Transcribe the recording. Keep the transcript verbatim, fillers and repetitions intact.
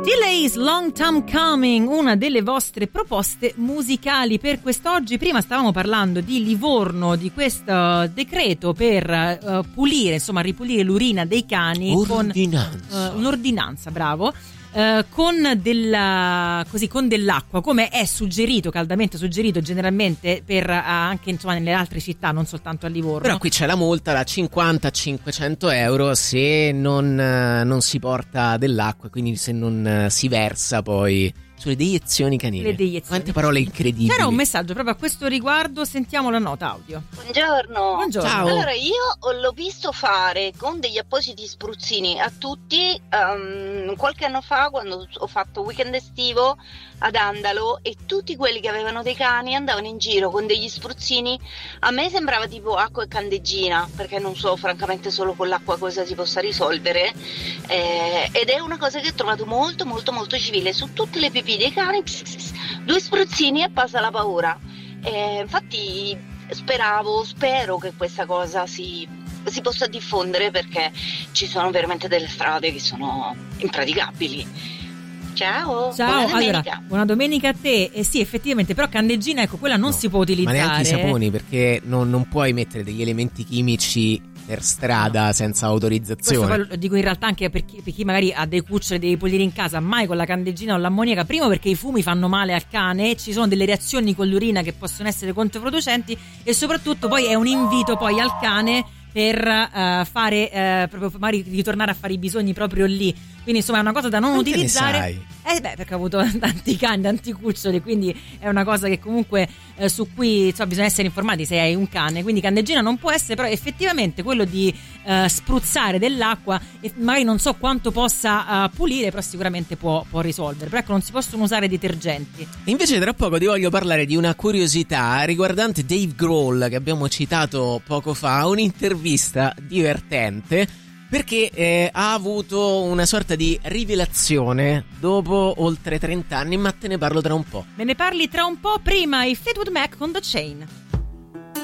Delays Long Time Coming, una delle vostre proposte musicali per quest'oggi. Prima stavamo parlando di Livorno, di questo decreto per uh, pulire, insomma ripulire l'urina dei cani. Ordinanza. Con uh, un'ordinanza, bravo. Uh, con della così con dell'acqua, come è suggerito, caldamente suggerito generalmente per uh, anche insomma nelle altre città, non soltanto a Livorno. Però qui c'è la multa da cinquanta a cinquecento euro se non, uh, non si porta dell'acqua, quindi se non uh, si versa poi sulle deiezioni canine. Le deiezioni. Quante parole incredibili. C'era un messaggio proprio a questo riguardo, sentiamo la nota audio. Buongiorno. Buongiorno. Ciao. Allora io l'ho visto fare con degli appositi spruzzini a tutti um, qualche anno fa, quando ho fatto weekend estivo ad Andalo, e tutti quelli che avevano dei cani andavano in giro con degli spruzzini. A me sembrava tipo acqua e candeggina, perché non so francamente solo con l'acqua cosa si possa risolvere, eh, ed è una cosa che ho trovato molto molto molto civile. Su tutte le pipì dei cani, pss, pss, due spruzzini e passa la paura. Eh, infatti speravo, spero che questa cosa si, si possa diffondere, perché ci sono veramente delle strade che sono impraticabili. Ciao, Ciao, buona domenica. allora, buona domenica a te. Eh sì, effettivamente, però candeggina, ecco, quella non No, si può utilizzare. Ma neanche i saponi, perché non, non puoi mettere degli elementi chimici per strada senza autorizzazione. Questo poi lo dico in realtà anche per chi, per chi magari ha dei cuccioli, dei pulire in casa, mai con la candeggina o l'ammoniaca. Primo perché i fumi fanno male al cane, ci sono delle reazioni con l'urina che possono essere controproducenti, e soprattutto poi è un invito poi al cane per uh, fare uh, proprio magari ritornare a fare i bisogni proprio lì. Quindi insomma è una cosa da non Quante utilizzare. ne sai? Eh beh, perché ho avuto tanti cani, tanti cuccioli, quindi è una cosa che comunque eh, su cui insomma, bisogna essere informati se hai un cane. Quindi candeggina non può essere, però effettivamente quello di eh, spruzzare dell'acqua, e magari non so quanto possa uh, pulire, però sicuramente può, può risolvere. Però ecco, non si possono usare detergenti. E invece tra poco ti voglio parlare di una curiosità riguardante Dave Grohl, che abbiamo citato poco fa, un'intervista divertente, perché eh, ha avuto una sorta di rivelazione dopo oltre trenta anni, ma te ne parlo tra un po'. Me ne parli tra un po', prima i Fleetwood Mac con The Chain.